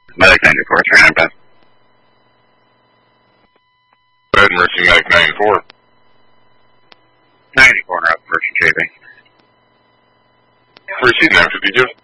Medic 94, 300 bed. Bed, emergency medic 94. 94 up, emergency JB. Proceed 952.